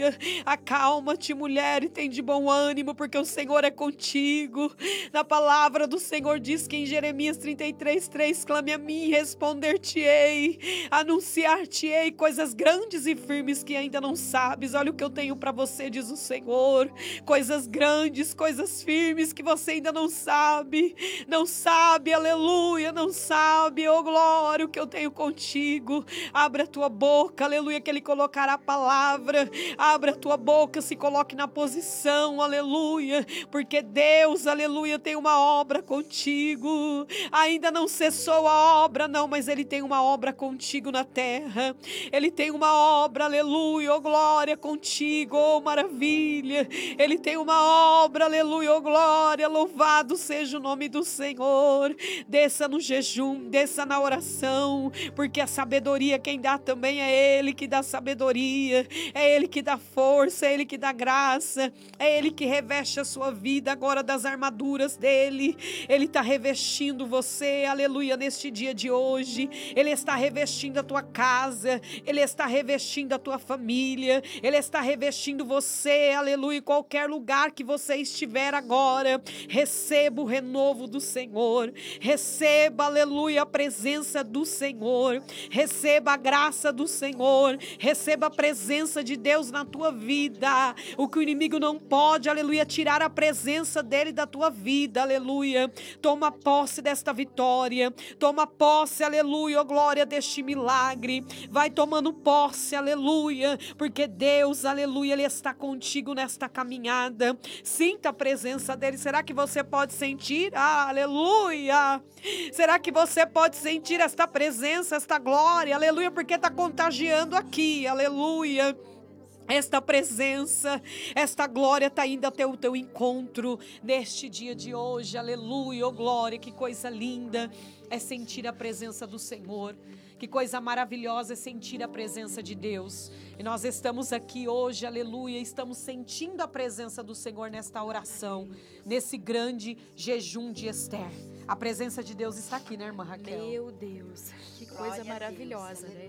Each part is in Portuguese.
aleluia. Acalma-te, mulher, e tem de bom ânimo, porque o Senhor é contigo. Na palavra do Senhor diz que em Jeremias 33:3, clame a mim e responder-te-ei, anunciar-te-ei coisas grandes e firmes que ainda não sabes. Olha o que eu tenho para você, diz o Senhor, coisas grandes, coisas firmes que você ainda não sabe, aleluia, não sabe, oh glória, o que eu tenho contigo. Abra a tua boca, aleluia, que Ele colocará a palavra. Abra a tua boca, se coloque na posição, aleluia, porque Deus, aleluia, tem uma obra contigo. Ainda não cessou a obra, não, mas Ele tem uma obra contigo na terra. Ele tem uma obra, aleluia, oh glória, contigo, oh maravilha. Ele tem uma obra, aleluia, oh glória, louvado seja o nome do Senhor. Desça no jejum, desça na oração, porque a sabedoria quem dá também é Ele que dá sabedoria, é Ele que dá força, é Ele que dá graça, é Ele que reveste a sua vida agora das armaduras dEle. Ele está revestindo você, aleluia, neste dia de hoje. Ele está revestindo a tua casa, Ele está revestindo a tua família, Ele está revestindo você, aleluia, em qualquer lugar que você estiver agora. Receba o renovo do Senhor, receba, aleluia, a presença do Senhor, receba a graça do Senhor, receba a presença de Deus na tua vida. O que o inimigo não pode, aleluia, tirar a presença dele da tua vida, aleluia. Toma posse desta vitória, toma posse, aleluia, oh glória, deste milagre. Vai tomando posse, aleluia, porque Deus, aleluia, Ele está contigo nesta caminhada. Sinta a presença dele. Será que você pode sentir? Ah, aleluia! Será que você pode sentir esta presença, esta glória? Aleluia, porque está contagiando aqui, aleluia. Esta presença, esta glória está indo até o teu encontro neste dia de hoje, aleluia, oh glória, que coisa linda é sentir a presença do Senhor, que coisa maravilhosa é sentir a presença de Deus. E nós estamos aqui hoje, aleluia, estamos sentindo a presença do Senhor nesta oração, nesse grande jejum de Esther. A presença de Deus está aqui, né, irmã Raquel? Meu Deus, que coisa maravilhosa, né?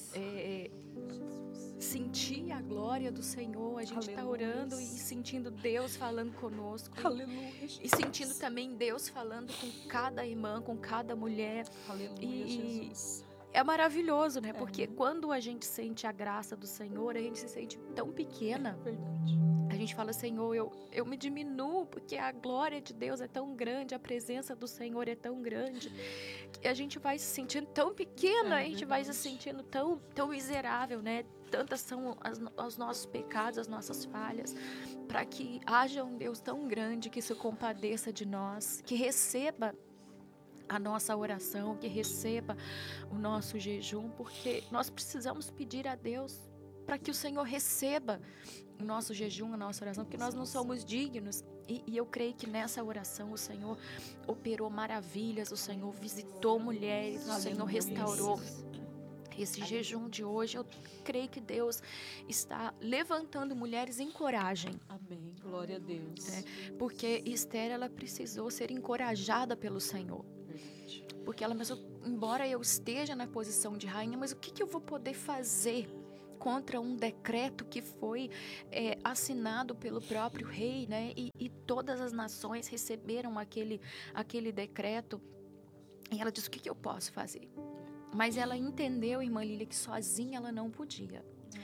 Sentir a glória do Senhor, a gente está orando e sentindo Deus falando conosco. Aleluia, e sentindo também Deus falando com cada irmã, com cada mulher. Aleluia, Jesus. É maravilhoso, né? Porque quando a gente sente a graça do Senhor, a gente se sente tão pequena. Verdade. A gente fala, Senhor, eu me diminuo, porque a glória de Deus é tão grande, a presença do Senhor é tão grande, que a gente vai se sentindo tão pequena, a gente vai se sentindo tão miserável, né? Tantas são os nossos pecados, as nossas falhas, para que haja um Deus tão grande que se compadeça de nós, que receba a nossa oração, que receba o nosso jejum, porque nós precisamos pedir a Deus para que o Senhor receba o nosso jejum, a nossa oração, porque nós não somos dignos. E eu creio que nessa oração o Senhor operou maravilhas, o Senhor visitou mulheres, o Senhor restaurou. Esse jejum de hoje, eu creio que Deus está levantando mulheres em coragem. Amém, glória a Deus. Porque Esther, ela precisou ser encorajada pelo Senhor. Verdade. Porque ela pensou, embora eu esteja na posição de rainha, mas o que eu vou poder fazer contra um decreto que foi assinado pelo próprio rei, né? E todas as nações receberam aquele decreto. E ela disse, o que eu posso fazer? Mas ela entendeu, irmã Lília, que sozinha ela não podia.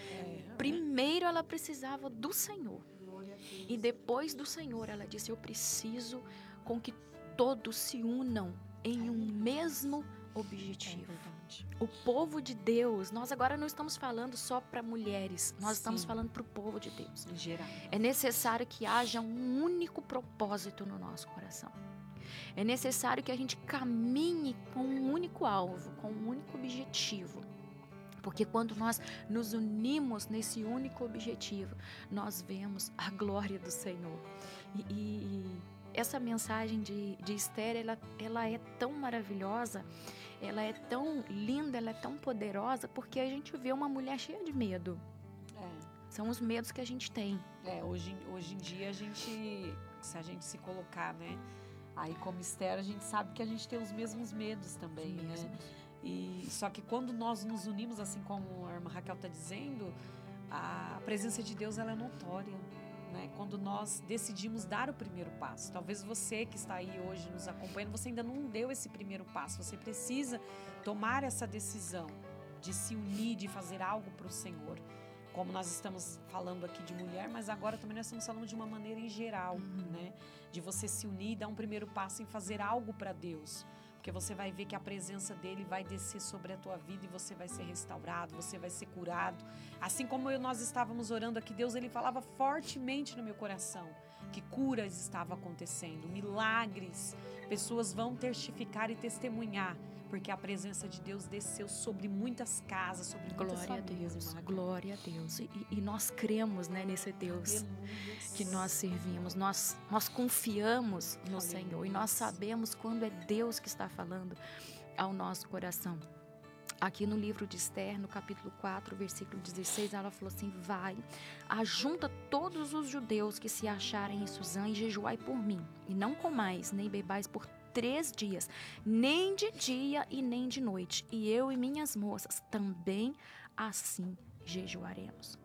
Primeiro ela precisava do Senhor. E depois do Senhor, ela disse, eu preciso com que todos se unam em um mesmo objetivo. O povo de Deus, nós agora não estamos falando só para mulheres, nós estamos falando para o povo de Deus. Em geral. É necessário que haja um único propósito no nosso coração. É necessário que a gente caminhe com um único alvo, com um único objetivo. Porque quando nós nos unimos nesse único objetivo, nós vemos a glória do Senhor. E essa mensagem de Esther, ela é tão maravilhosa, ela é tão linda, ela é tão poderosa, porque a gente vê uma mulher cheia de medo. São os medos que a gente tem. Hoje em dia, se a gente se colocar, né? Aí como Esther, a gente sabe que a gente tem os mesmos medos também, né? E só que quando nós nos unimos, assim como a irmã Raquel está dizendo, a presença de Deus, ela é notória, né? Quando nós decidimos dar o primeiro passo. Talvez você que está aí hoje nos acompanhando, você ainda não deu esse primeiro passo. Você precisa tomar essa decisão de se unir, de fazer algo para o Senhor. Como nós estamos falando aqui de mulher, mas agora também nós estamos falando de uma maneira em geral, né? De você se unir e dar um primeiro passo em fazer algo para Deus. Porque você vai ver que a presença dele vai descer sobre a tua vida e você vai ser restaurado, você vai ser curado. Assim como nós estávamos orando aqui, Deus ele falava fortemente no meu coração que curas estavam acontecendo, milagres, pessoas vão testificar e testemunhar, porque a presença de Deus desceu sobre muitas casas, sobre muitas famílias. Glória a Deus. E nós cremos, né, nesse Deus que nós servimos. Nós confiamos no Senhor e nós sabemos quando é Deus que está falando ao nosso coração. Aqui no livro de Esther, no capítulo 4, versículo 16, ela falou assim: vai, ajunta todos os judeus que se acharem em Suzã e jejuai por mim, e não comais nem bebais por 3 dias, nem de dia e nem de noite, e eu e minhas moças também assim jejuaremos.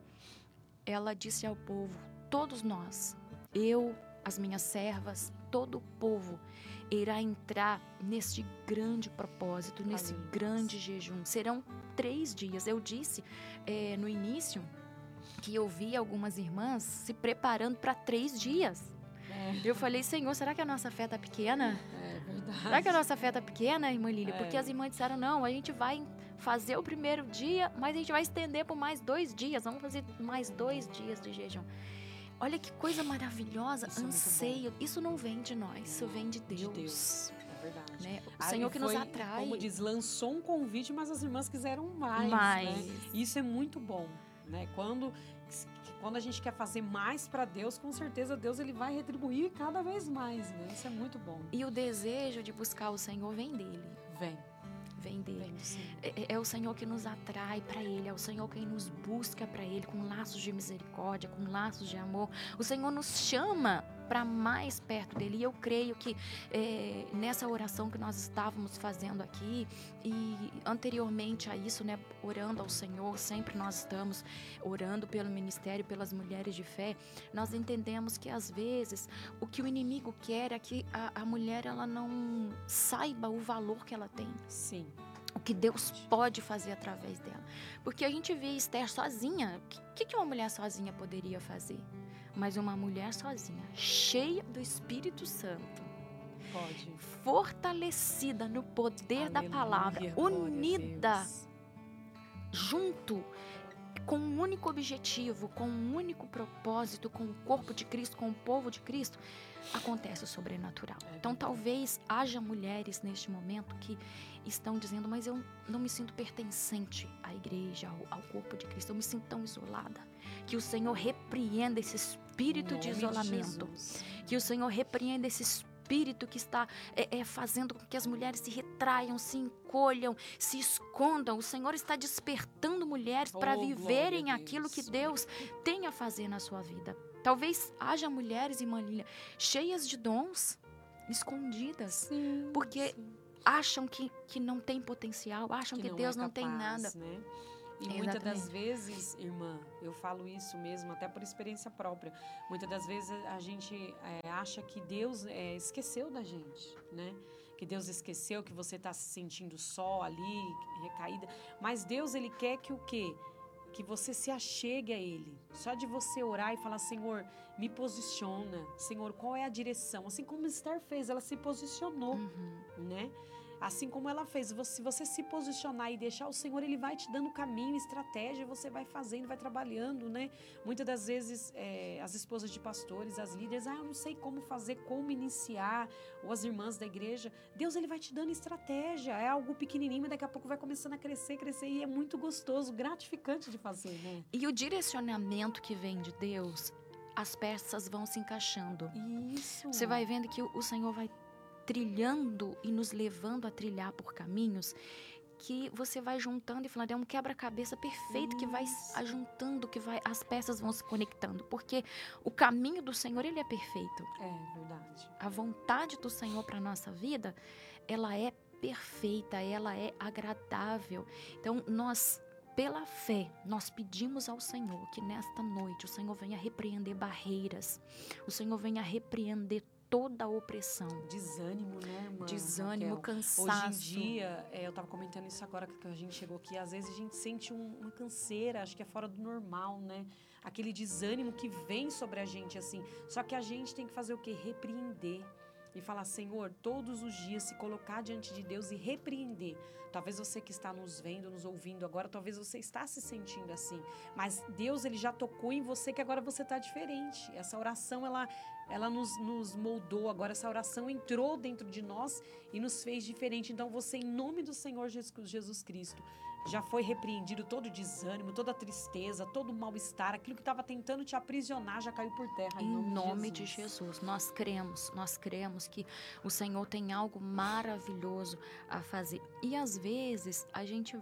Ela disse ao povo: todos nós, eu, as minhas servas, todo o povo irá entrar neste grande propósito, nesse grande jejum. Serão 3 dias. Eu disse no início que eu vi algumas irmãs se preparando para 3 dias. Eu falei: Senhor, será que a nossa fé está pequena? É verdade. Será que a nossa fé está pequena, irmã Lília? Porque as irmãs disseram: não, a gente vai fazer o primeiro dia, mas a gente vai estender por mais 2 dias. Vamos fazer mais 2 dias de jejum. Olha que coisa maravilhosa, isso anseio. Isso não vem de nós, isso vem de Deus. De Deus, é verdade. Né? O Senhor que nos atrai. Como diz, lançou um convite, mas as irmãs quiseram mais. Né? Isso é muito bom, né? Quando a gente quer fazer mais para Deus, com certeza Deus ele vai retribuir cada vez mais, né? Isso é muito bom. E o desejo de buscar o Senhor vem dele. Vem dele. É o Senhor que nos atrai para Ele, é o Senhor quem nos busca para Ele com laços de misericórdia, com laços de amor. O Senhor nos chama para mais perto dele. E eu creio que nessa oração que nós estávamos fazendo aqui e anteriormente a isso, né, orando ao Senhor, sempre nós estamos orando pelo ministério, pelas mulheres de fé. Nós entendemos que às vezes o que o inimigo quer é que a mulher ela não saiba o valor que ela tem. Sim. O que Deus pode fazer através dela. Porque a gente vê Esther sozinha. O que uma mulher sozinha poderia fazer? Mas uma mulher sozinha, cheia do Espírito Santo, pode. Fortalecida no poder da palavra, unida, junto, com um único objetivo, com um único propósito, com o corpo de Cristo, com o povo de Cristo, acontece o sobrenatural. Então talvez haja mulheres neste momento que estão dizendo: mas eu não me sinto pertencente à igreja, ao corpo de Cristo, eu me sinto tão isolada. Que o Senhor repreenda esse espírito de isolamento, que o Senhor repreenda esse espírito que está fazendo com que as mulheres se retraiam, se encolham, se escondam. O Senhor está despertando mulheres para viverem aquilo que Deus tem a fazer na sua vida. Talvez haja mulheres, irmã Lília, cheias de dons, escondidas, porque acham que não tem potencial, acham que Deus não tem nada. Né? E muitas das vezes, irmã, eu falo isso mesmo, até por experiência própria, muitas das vezes a gente acha que Deus esqueceu da gente, né? Que Deus esqueceu, que você está se sentindo só ali, recaída. Mas Deus, Ele quer que o quê? Que você se achegue a Ele. Só de você orar e falar: Senhor, me posiciona. Senhor, qual é a direção? Assim como Esther fez, ela se posicionou, né? Assim como ela fez, se você se posicionar e deixar o Senhor, Ele vai te dando caminho, estratégia, você vai fazendo, vai trabalhando, né? Muitas das vezes, as esposas de pastores, as líderes, eu não sei como fazer, como iniciar, ou as irmãs da igreja. Deus, Ele vai te dando estratégia, é algo pequenininho, mas daqui a pouco vai começando a crescer, e é muito gostoso, gratificante de fazer, né? E o direcionamento que vem de Deus, as peças vão se encaixando. Isso. Você vai vendo que o Senhor vai trilhando e nos levando a trilhar por caminhos que você vai juntando e falando: é um quebra-cabeça perfeito que vai ajuntando, as peças vão se conectando, porque o caminho do Senhor, Ele é perfeito. É verdade. A vontade do Senhor para a nossa vida, ela é perfeita, ela é agradável. Então, nós pela fé, nós pedimos ao Senhor que nesta noite o Senhor venha repreender barreiras, o Senhor venha repreender toda a opressão. Desânimo, né, irmã? Desânimo, Raquel? cansaço. Hoje em dia, eu tava comentando isso agora que a gente chegou aqui, às vezes a gente sente uma canseira, acho que é fora do normal, né? Aquele desânimo que vem sobre a gente, assim. Só que a gente tem que fazer o quê? Repreender. E falar, Senhor, todos os dias se colocar diante de Deus e repreender. Talvez você que está nos vendo, nos ouvindo agora, talvez você está se sentindo assim. Mas Deus, Ele já tocou em você que agora você está diferente. Essa oração, ela nos moldou. Agora essa oração entrou dentro de nós e nos fez diferente. Então você, em nome do Senhor Jesus Cristo, já foi repreendido todo o desânimo, toda a tristeza, todo o mal-estar, aquilo que estava tentando te aprisionar já caiu por terra. Em nome de Jesus, nós cremos que o Senhor tem algo maravilhoso a fazer. E às vezes a gente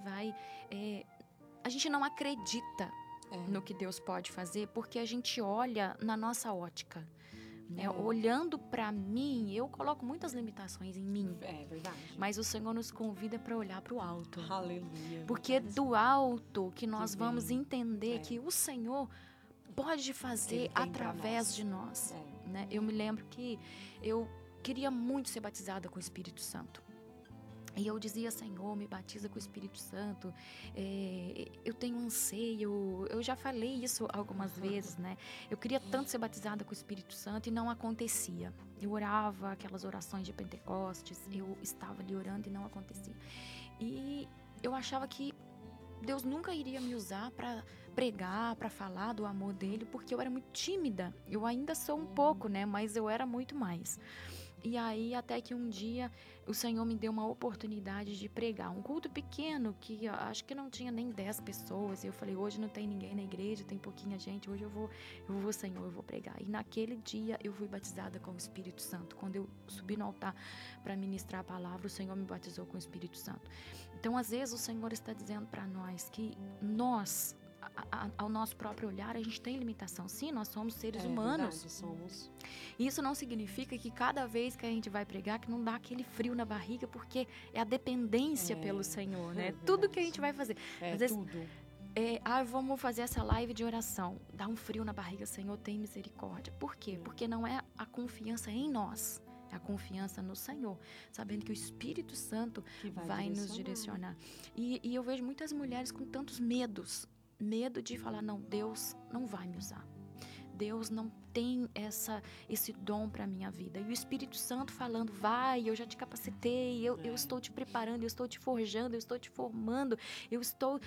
a gente não acredita no que Deus pode fazer, porque a gente olha na nossa ótica. Né? Olhando para mim, eu coloco muitas limitações em mim. É verdade. Mas o Senhor nos convida para olhar para o alto. Aleluia. Porque é do alto que nós vamos entender que o Senhor pode fazer através de nós. Né? Eu me lembro que eu queria muito ser batizada com o Espírito Santo. E eu dizia, Senhor, me batiza com o Espírito Santo, eu tenho anseio, eu já falei isso algumas vezes, né? Eu queria tanto ser batizada com o Espírito Santo e não acontecia. Eu orava aquelas orações de Pentecostes, eu estava ali orando e não acontecia. E eu achava que Deus nunca iria me usar para pregar, para falar do amor dele, porque eu era muito tímida. Eu ainda sou um pouco, né? Mas eu era muito mais. E aí, até que um dia, o Senhor me deu uma oportunidade de pregar. Um culto pequeno, que acho que não tinha nem 10 pessoas. E eu falei, hoje não tem ninguém na igreja, tem pouquinha gente. Hoje eu vou, Senhor, eu vou pregar. E naquele dia, eu fui batizada com o Espírito Santo. Quando eu subi no altar para ministrar a palavra, o Senhor me batizou com o Espírito Santo. Então, às vezes, o Senhor está dizendo para nós que nós, ao nosso próprio olhar, a gente tem limitação. Sim, nós somos seres humanos. Verdade, somos. Isso não significa que cada vez que a gente vai pregar, que não dá aquele frio na barriga, porque é a dependência pelo Senhor, né? Tudo que a gente vai fazer. Às vezes, tudo. Vamos fazer essa live de oração. Dá um frio na barriga, Senhor, tem misericórdia. Por quê? Porque não é a confiança em nós. É a confiança no Senhor, sabendo que o Espírito Santo vai nos direcionar. E eu vejo muitas mulheres com tantos medos. Medo de falar, não, Deus não vai me usar. Deus não tem esse dom para a minha vida. E o Espírito Santo falando, vai, eu já te capacitei, eu estou te preparando, eu estou te forjando, eu estou te formando, eu estou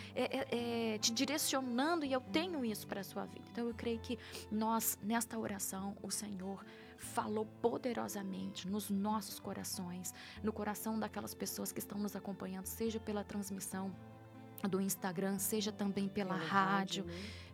te direcionando e eu tenho isso para a sua vida. Então eu creio que nós, nesta oração, o Senhor falou poderosamente nos nossos corações, no coração daquelas pessoas que estão nos acompanhando, seja pela transmissão do Instagram, seja também pela rádio.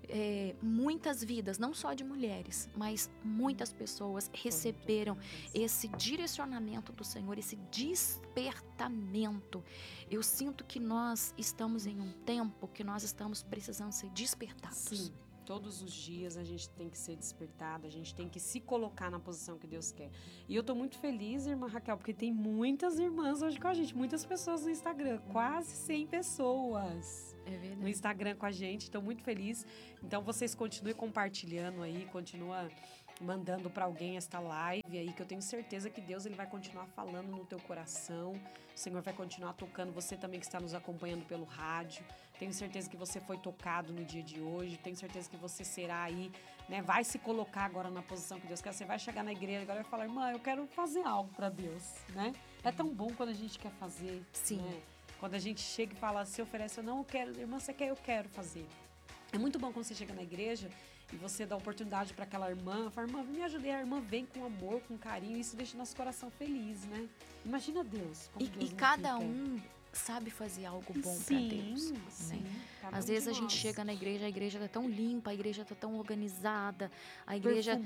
Muitas vidas, não só de mulheres, mas muitas pessoas receberam esse direcionamento do Senhor, esse despertamento. Eu sinto que nós estamos em um tempo que nós estamos precisando ser despertados. Sim. Todos os dias a gente tem que ser despertado, a gente tem que se colocar na posição que Deus quer. E eu tô muito feliz, irmã Raquel, porque tem muitas irmãs hoje com a gente, muitas pessoas no Instagram, quase 100 pessoas no Instagram com a gente, tô muito feliz. Então vocês continuem compartilhando aí, continua mandando para alguém esta live aí, que eu tenho certeza que Deus ele vai continuar falando no teu coração, o Senhor vai continuar tocando, você também que está nos acompanhando pelo rádio, tenho certeza que você foi tocado no dia de hoje, tenho certeza que você será aí, né, vai se colocar agora na posição que Deus quer, você vai chegar na igreja agora e vai falar, irmã, eu quero fazer algo para Deus, né? É tão bom quando a gente quer fazer, sim, né? Quando a gente chega e fala, se oferece, eu não quero, irmã, você quer, eu quero fazer. É muito bom quando você chega na igreja e você dá oportunidade para aquela irmã, fala, irmã, me ajude, a irmã vem com amor, com carinho, isso deixa nosso coração feliz, né? Imagina Deus. Como Deus e cada um sabe fazer algo bom para Deus. Sim, né? Às vezes a gente chega na igreja, a igreja está tão limpa, a igreja está tão organizada, a igreja...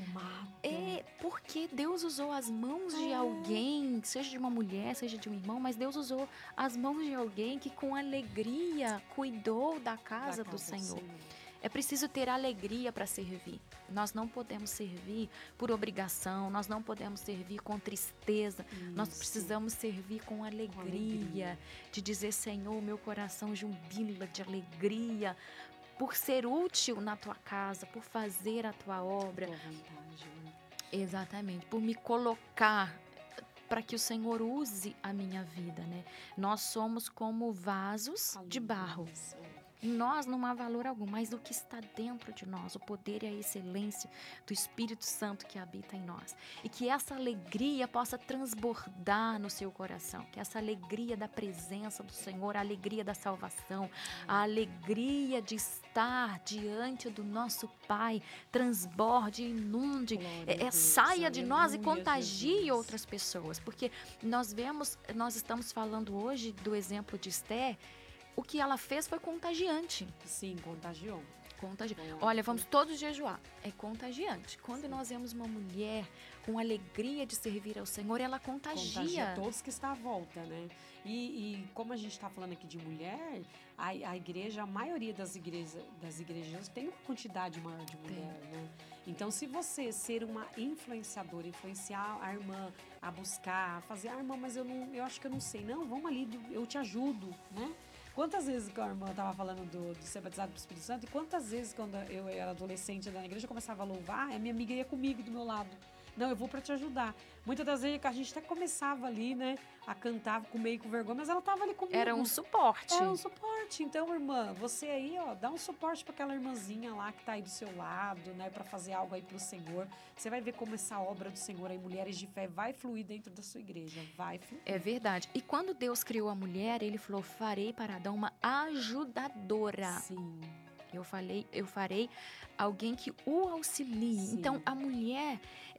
porque Deus usou as mãos de alguém, seja de uma mulher, seja de um irmão, mas Deus usou as mãos de alguém que com alegria cuidou da casa do Senhor. É preciso ter alegria para servir. Nós não podemos servir por obrigação, nós não podemos servir com tristeza. Nós precisamos servir com alegria, de dizer, Senhor, meu coração jubila de alegria por ser útil na tua casa, por fazer a tua obra. Tua vontade, né? Exatamente, por me colocar para que o Senhor use a minha vida, né? Nós somos como vasos de barro. Em nós não há valor algum, mas o que está dentro de nós, o poder e a excelência do Espírito Santo que habita em nós. E que essa alegria possa transbordar no seu coração, que essa alegria da presença do Senhor, a alegria da salvação, a alegria de estar diante do nosso Pai, transborde, inunde, saia de nós e contagie outras pessoas. Porque nós estamos falando hoje do exemplo de Esther. O que ela fez foi contagiante. Sim, contagiou. Olha, vamos todos jejuar. É contagiante. Quando nós vemos uma mulher com alegria de servir ao Senhor, ela contagia todos que estão à volta, né? E como a gente está falando aqui de mulher, a igreja, a maioria das igrejas tem uma quantidade maior de mulher, né? Então, se você ser uma influenciadora, influenciar a irmã a buscar, a fazer, irmã, mas eu acho que eu não sei. Não, vamos ali, eu te ajudo, né? Quantas vezes que a irmã estava falando de ser batizado pelo Espírito Santo, e quantas vezes quando eu era adolescente na igreja, eu começava a louvar, a minha amiga ia comigo do meu lado. Não, eu vou para te ajudar. Muitas das vezes a gente até começava ali, né, a cantar meio com vergonha, mas ela estava ali comigo. Era um suporte. Era um suporte. Então, irmã, você aí, ó, dá um suporte para aquela irmãzinha lá que tá aí do seu lado, né, para fazer algo aí pro Senhor. Você vai ver como essa obra do Senhor aí, Mulheres de Fé, vai fluir dentro da sua igreja. Vai fluir. É verdade. E quando Deus criou a mulher, ele falou, farei para Adão uma ajudadora. Sim. Eu farei alguém que o auxilie. Sim. Então, a mulher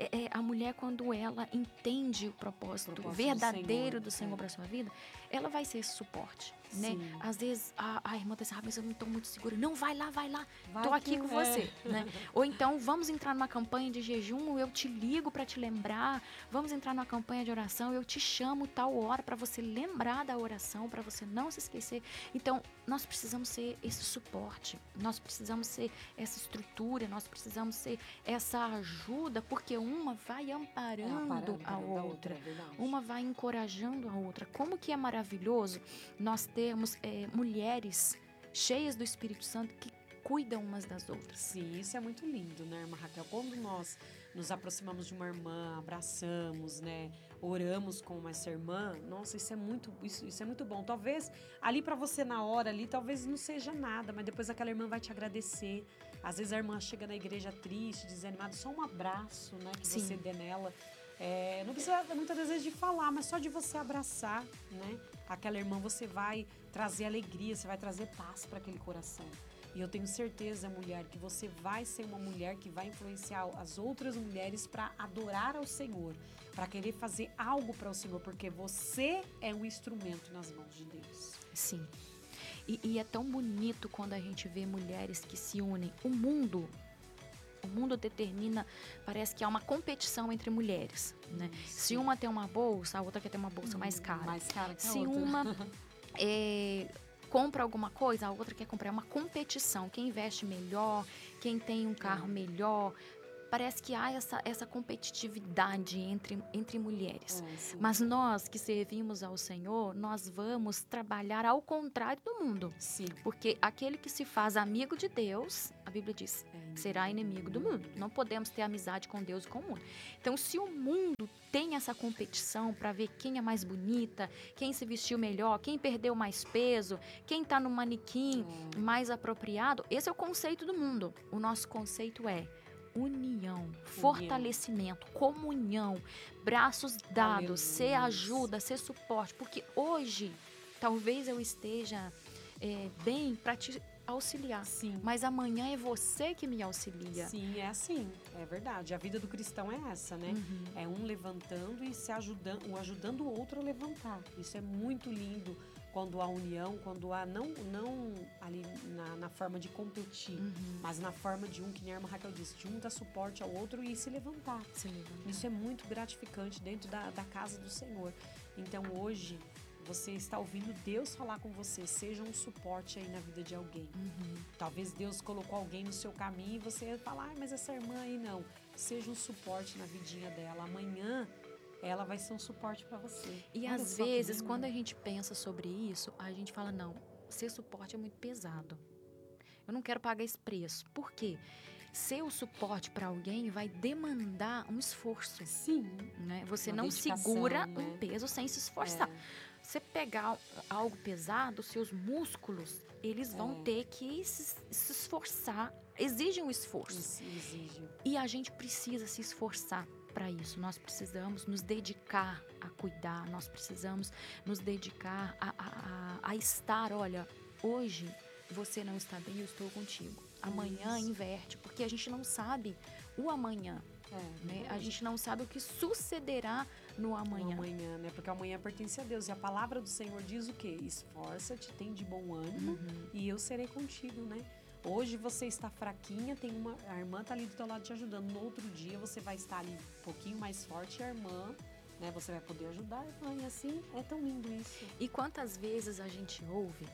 quando ela entende o propósito verdadeiro do Senhor para sua vida, ela vai ser esse suporte, né? Às vezes, a irmã diz, mas eu não estou muito segura. Não, vai lá. Estou aqui com você, né? Ou então, vamos entrar numa campanha de jejum, eu te ligo para te lembrar. Vamos entrar numa campanha de oração, eu te chamo tal hora para você lembrar da oração, para você não se esquecer. Então, nós precisamos ser esse suporte. Nós precisamos ser essa estrutura, nós precisamos ser essa ajuda, porque uma vai amparando a outra, uma vai encorajando a outra. Como que é maravilhoso nós termos mulheres cheias do Espírito Santo que cuidam umas das outras. Sim, isso é muito lindo, né, irmã Raquel? Quando nós nos aproximamos de uma irmã, abraçamos, né, oramos com essa irmã, nossa, isso é muito bom. Talvez ali para você na hora ali, talvez não seja nada, mas depois aquela irmã vai te agradecer. Às vezes a irmã chega na igreja triste, desanimada, só um abraço, né, que você dê nela. Não precisa muitas vezes de falar, mas só de você abraçar, né, aquela irmã, você vai trazer alegria, você vai trazer paz para aquele coração. E eu tenho certeza, mulher, que você vai ser uma mulher que vai influenciar as outras mulheres para adorar ao Senhor, para querer fazer algo para o Senhor, porque você é um instrumento nas mãos de Deus. Sim. E é tão bonito quando a gente vê mulheres que se unem. O mundo determina, parece que há uma competição entre mulheres, né? Se uma tem uma bolsa, a outra quer ter uma bolsa mais cara. Mais cara que a Se outra. uma compra alguma coisa, a outra quer comprar. É uma competição. Quem investe melhor, quem tem um carro melhor. Parece que há essa competitividade entre mulheres. Mas nós que servimos ao Senhor, nós vamos trabalhar ao contrário do mundo. Sim. Porque aquele que se faz amigo de Deus, a Bíblia diz, será inimigo do mundo. Não podemos ter amizade com Deus e com o mundo. Então, se o mundo tem essa competição para ver quem é mais bonita, quem se vestiu melhor, quem perdeu mais peso, quem está no manequim mais apropriado, esse é o conceito do mundo. O nosso conceito é união, fortalecimento, comunhão, braços dados, ser ajuda, ser suporte. Porque hoje, talvez eu esteja bem para te auxiliar. Sim. Mas amanhã é você que me auxilia. Sim, é assim, é verdade. A vida do cristão é essa, né? É um levantando e se ajudando, um ajudando o outro a levantar. Isso é muito lindo. Quando há união, quando há não ali na forma de competir, mas na forma de que nem a irmã Raquel disse, de um dar suporte ao outro e se levantar. Isso é muito gratificante dentro da casa do Senhor. Então hoje, você está ouvindo Deus falar com você, seja um suporte aí na vida de alguém. Talvez Deus colocou alguém no seu caminho e você fala, mas essa irmã aí não. Seja um suporte na vidinha dela. Amanhã ela vai ser um suporte para você. E Olha às vezes, quando a gente pensa sobre isso, a gente fala, não, ser suporte é muito pesado. Eu não quero pagar esse preço. Por quê? Ser o suporte para alguém vai demandar um esforço. Sim. Né? Você Uma não dedicação, segura né? um peso sem se esforçar. Você pegar algo pesado, seus músculos, eles vão ter que se esforçar. Exige um esforço. Exige. E a gente precisa se esforçar para isso. Nós precisamos nos dedicar a cuidar. Nós precisamos nos dedicar a estar. Olha, hoje você não está bem, eu estou contigo. Amanhã inverte, porque a gente não sabe o amanhã. Né? A gente não sabe o que sucederá no amanhã. Né? Porque amanhã pertence a Deus. E a palavra do Senhor diz o quê? Esforça-te, tem de bom ânimo e eu serei contigo, né? Hoje você está fraquinha, a irmã está ali do teu lado te ajudando. No outro dia você vai estar ali um pouquinho mais forte e a irmã, né? Você vai poder ajudar a irmã. E assim é tão lindo isso. E quantas vezes a gente ouve...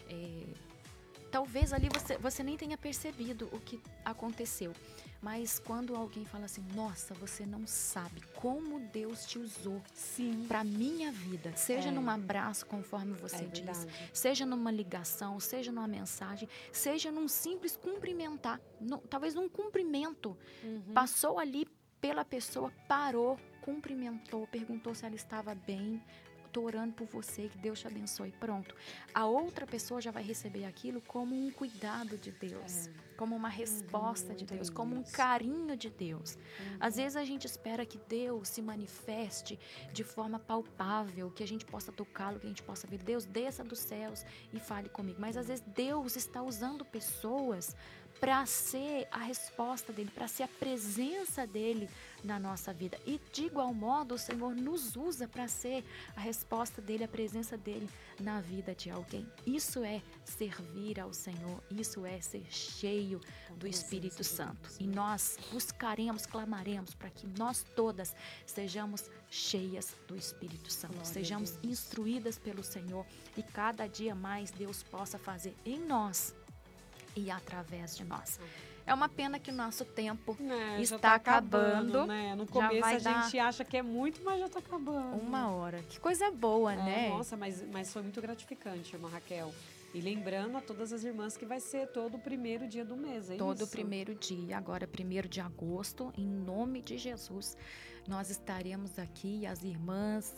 Talvez ali você nem tenha percebido o que aconteceu. Mas quando alguém fala assim, nossa, você não sabe como Deus te usou para minha vida. Seja num abraço, conforme você diz. Seja numa ligação, seja numa mensagem. Seja num simples cumprimentar. Talvez num cumprimento. Passou ali pela pessoa, parou, cumprimentou, perguntou se ela estava bem. Estou orando por você, que Deus te abençoe. Pronto. A outra pessoa já vai receber aquilo como um cuidado de Deus, como uma resposta de Deus, como um carinho de Deus. Às vezes a gente espera que Deus se manifeste de forma palpável, que a gente possa tocá-lo, que a gente possa ver. Deus, desça dos céus e fale comigo. Mas às vezes Deus está usando pessoas para ser a resposta dele, para ser a presença dele na nossa vida. E de igual modo, o Senhor nos usa para ser a resposta dele, a presença dele na vida de alguém. Isso é servir ao Senhor, isso é ser cheio do Espírito Santo. E nós buscaremos, clamaremos para que nós todas sejamos cheias do Espírito Santo, sejamos instruídas pelo Senhor e cada dia mais Deus possa fazer em nós e através de nós. É uma pena que o nosso tempo está acabando. Né? No começo a gente acha que é muito, mas já está acabando. 1 hora. Que coisa boa, né? Nossa, mas foi muito gratificante, irmã Raquel. E lembrando a todas as irmãs que vai ser todo o primeiro dia do mês, é isso? Todo o primeiro dia, agora 1º de agosto, em nome de Jesus, nós estaremos aqui, as irmãs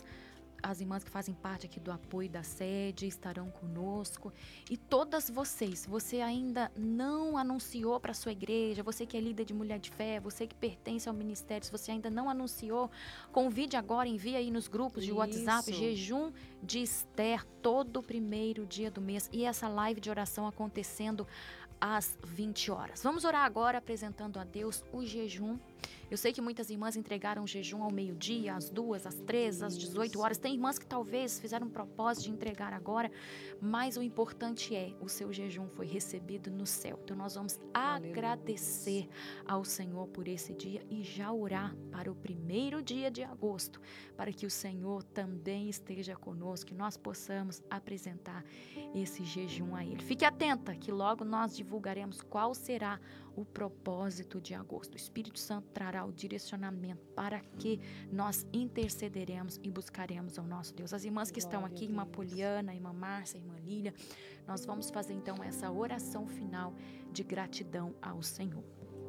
que fazem parte aqui do apoio da sede estarão conosco. E todas vocês, você ainda não anunciou para a sua igreja, você que é líder de Mulher de Fé, você que pertence ao ministério, se você ainda não anunciou, convide agora, envia aí nos grupos de WhatsApp, Jejum de Esther, todo o primeiro dia do mês. E essa live de oração acontecendo às 20 horas. Vamos orar agora apresentando a Deus o jejum. Eu sei que muitas irmãs entregaram o jejum ao meio-dia, às 2, às 3, às 18 horas. Tem irmãs que talvez fizeram um propósito de entregar agora, mas o importante é, o seu jejum foi recebido no céu. Então nós vamos agradecer ao Senhor por esse dia e já orar para o 1º dia de agosto, para que o Senhor também esteja conosco, que nós possamos apresentar esse jejum a Ele. Fique atenta que logo nós divulgaremos qual será o propósito de agosto. O Espírito Santo trará o direcionamento para que nós intercederemos e buscaremos ao nosso Deus. As irmãs que estão aqui, irmã Poliana, irmã Márcia, irmã Lília, nós vamos fazer então essa oração final de gratidão ao Senhor.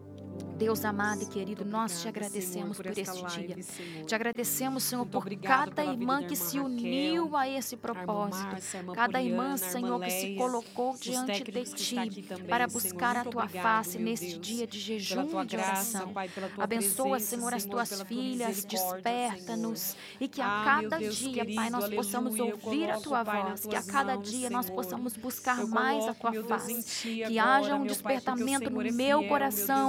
Deus amado e querido, nós te agradecemos por este dia. Te agradecemos, Senhor, por cada irmã que se uniu a esse propósito. Cada irmã, Senhor, que se colocou diante de Ti para buscar a Tua face neste dia de jejum e de oração. Abençoa, Senhor, as Tuas filhas, desperta-nos e que a cada dia, Pai, nós possamos ouvir a Tua voz, que a cada dia nós possamos buscar mais a Tua face, que haja um despertamento no meu coração e que haja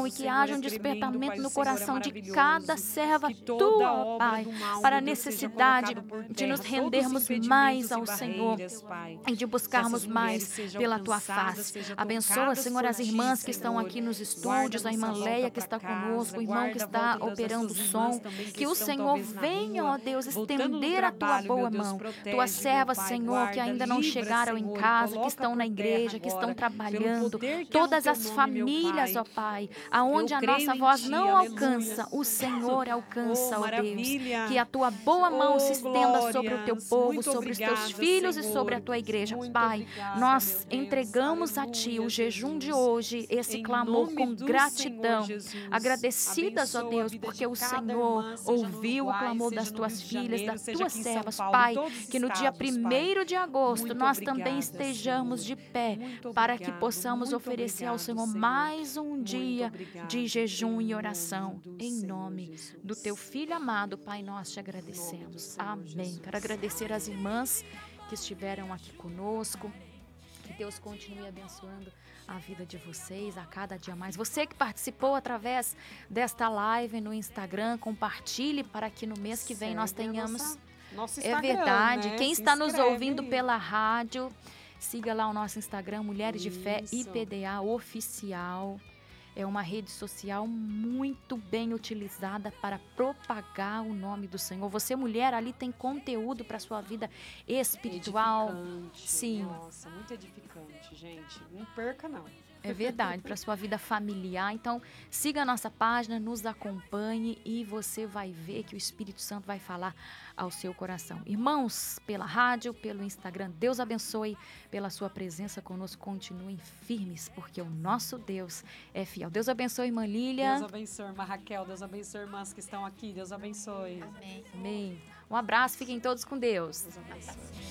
haja um despertamento no coração de cada serva tua, Pai, para a necessidade de nos rendermos mais ao Senhor e de buscarmos mais pela tua face. Abençoa, Senhor, as irmãs que estão aqui nos estúdios, a irmã Leia que está conosco, o irmão que está operando o som. Que o Senhor venha, ó Deus, estender a tua boa mão. Tuas servas, Senhor, que ainda não chegaram em casa, que estão na igreja, que estão trabalhando, todas as famílias, ó Pai, aonde a nossa voz não alcança, o Senhor alcança, ó Deus. Que a tua boa mão se estenda sobre o teu povo, sobre os teus filhos e sobre a tua igreja. Pai, nós entregamos a ti o jejum de hoje, esse clamor com gratidão, agradecidas, ó Deus, porque o Senhor ouviu o clamor das tuas filhas, das tuas servas, Pai, que no dia 1º de agosto nós também estejamos de pé para que possamos oferecer ao Senhor mais um dia de jejum e oração. Em nome do teu Filho amado, Pai, nós te agradecemos. Amém. Quero agradecer às irmãs que estiveram aqui conosco. Que Deus continue abençoando a vida de vocês a cada dia mais. Você que participou através desta live no Instagram, compartilhe para que no mês que vem nós tenhamos... Nosso Instagram, é verdade. Né? Quem está nos ouvindo pela rádio, siga lá o nosso Instagram, Mulheres de Fé IPDA Oficial. É uma rede social muito bem utilizada para propagar o nome do Senhor. Você, mulher, ali tem conteúdo para a sua vida espiritual. Edificante. Sim. Nossa, muito edificante, gente. Não perca, não. É verdade, para a sua vida familiar. Então, siga a nossa página, nos acompanhe e você vai ver que o Espírito Santo vai falar ao seu coração. Irmãos, pela rádio, pelo Instagram, Deus abençoe pela sua presença conosco. Continuem firmes, porque o nosso Deus é fiel. Deus abençoe, irmã Lília. Deus abençoe, irmã Raquel. Deus abençoe, irmãs que estão aqui. Deus abençoe. Amém. Um abraço, fiquem todos com Deus. Deus abençoe.